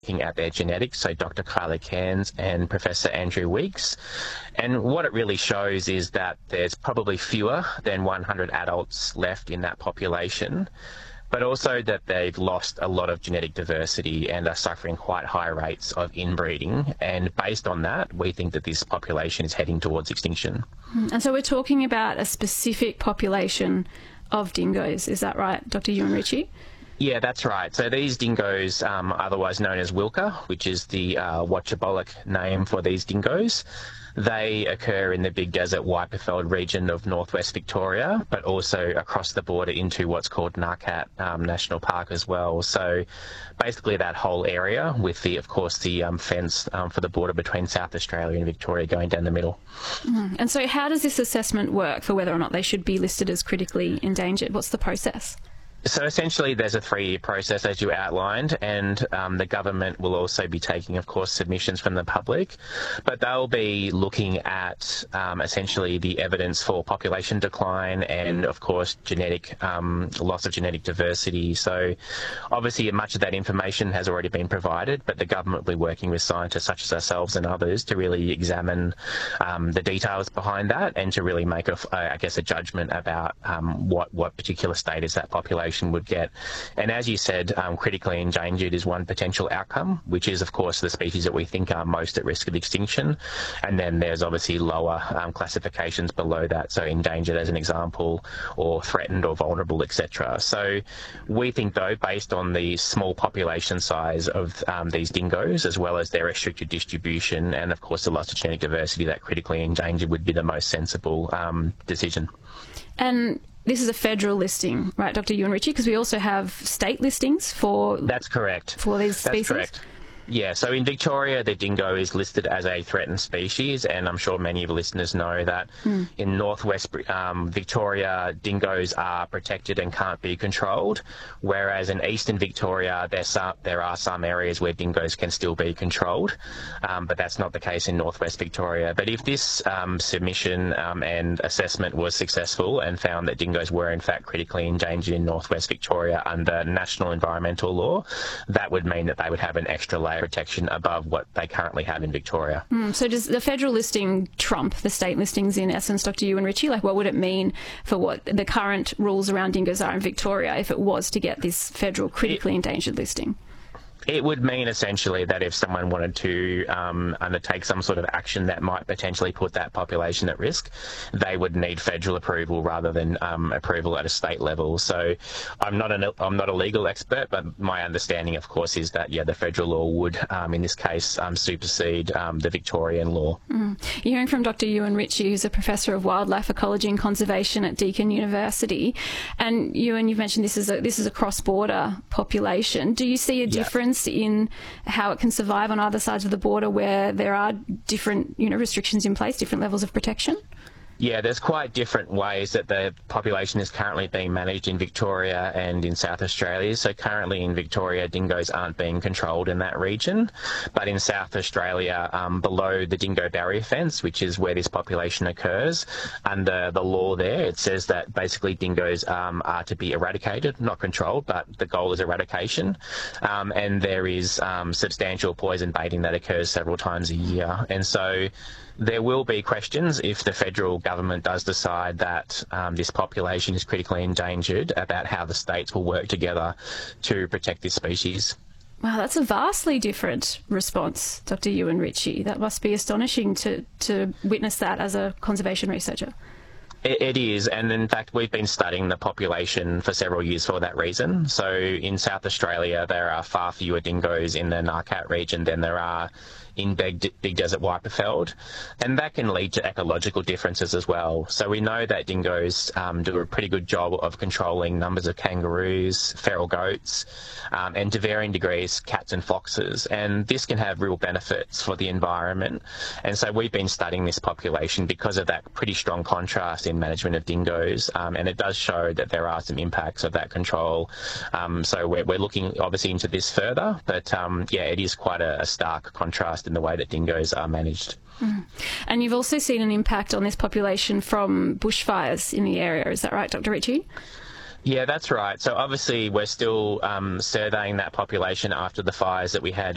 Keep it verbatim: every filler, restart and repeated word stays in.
looking at their genetics, so Doctor Kylie Cairns and Professor Andrew Weeks. And what it really shows is that there's probably fewer than one hundred adults left in that population, but also that they've lost a lot of genetic diversity and are suffering quite high rates of inbreeding. And based on that, we think that this population is heading towards extinction. And so we're talking about a specific population of dingoes, is that right, Doctor Ewan Ritchie? Yeah, that's right. So these dingoes, um, otherwise known as Wilka, which is the uh, Wotjobaluk name for these dingoes, they occur in the Big Desert Wyperfeld region of northwest Victoria, but also across the border into what's called Narkat um, National Park as well. So basically that whole area with the, of course, the um, fence um, for the border between South Australia and Victoria going down the middle. Mm. And so how does this assessment work for whether or not they should be listed as critically endangered? What's the process? So essentially there's a three-year process, as you outlined, and um, the government will also be taking, of course, submissions from the public, but they'll be looking at um, essentially the evidence for population decline and, of course, genetic um, loss of genetic diversity. So obviously much of that information has already been provided, but the government will be working with scientists such as ourselves and others to really examine um, the details behind that and to really make, a, I guess, a judgment about um, what, what particular status that population would get. And as you said, um, critically endangered is one potential outcome, which is, of course, the species that we think are most at risk of extinction. And then there's obviously lower um, classifications below that, so endangered as an example, or threatened or vulnerable, et cetera. So we think, though, based on the small population size of um, these dingoes, as well as their restricted distribution, and of course the loss of genetic diversity, that critically endangered would be the most sensible um, decision. And this is a federal listing, right, Doctor Ewan Ritchie? Because we also have state listings for... That's correct. For these species? That's correct. Yeah, so in Victoria, the dingo is listed as a threatened species, and I'm sure many of the listeners know that mm. in northwest um, Victoria, dingoes are protected and can't be controlled, whereas in eastern Victoria, there's some, there are some areas where dingoes can still be controlled, um, but that's not the case in northwest Victoria. But if this um, submission um, and assessment was successful and found that dingoes were in fact critically endangered in northwest Victoria under national environmental law, that would mean that they would have an extra layer protection above what they currently have in Victoria. Mm, so does the federal listing trump the state listings in essence, Doctor Ewan Ritchie? Like, what would it mean for what the current rules around dingoes are in Victoria if it was to get this federal critically it, endangered listing? It would mean essentially that if someone wanted to um, undertake some sort of action that might potentially put that population at risk, they would need federal approval rather than um, approval at a state level. So I'm not an I'm not a legal expert, but my understanding, of course, is that yeah, the federal law would, um, in this case, um, supersede um, the Victorian law. Mm. You're hearing from Doctor Ewan Ritchie, who's a professor of wildlife ecology and conservation at Deakin University, and Ewan, you've mentioned this is a this is a cross-border population. Do you see a yeah. difference in how it can survive on either sides of the border where there are different, you know, restrictions in place, different levels of protection? Yeah, there's quite different ways that the population is currently being managed in Victoria and in South Australia. So currently in Victoria, dingoes aren't being controlled in that region. But in South Australia, um, below the dingo barrier fence, which is where this population occurs, under the law there, it says that basically dingoes um, are to be eradicated, not controlled, but the goal is eradication. Um, and there is um, substantial poison baiting that occurs several times a year. And so there will be questions if the federal government does decide that um, this population is critically endangered about how the states will work together to protect this species. Wow, that's a vastly different response, Doctor Ewan Ritchie. That must be astonishing to, to witness that as a conservation researcher. It is, and in fact we've been studying the population for several years for that reason. So in South Australia there are far fewer dingoes in the Narkat region than there are in Big, Big Desert Wyperfeld, and that can lead to ecological differences as well. So we know that dingoes um, do a pretty good job of controlling numbers of kangaroos, feral goats, um, and to varying degrees cats and foxes, and this can have real benefits for the environment. And so we've been studying this population because of that pretty strong contrast in management of dingoes, um, and it does show that there are some impacts of that control. Um, so we're, we're looking obviously into this further, but um, yeah, it is quite a, a stark contrast in the way that dingoes are managed. Mm. And you've also seen an impact on this population from bushfires in the area, is that right, Doctor Ritchie? Yeah, that's right. So obviously we're still um, surveying that population after the fires that we had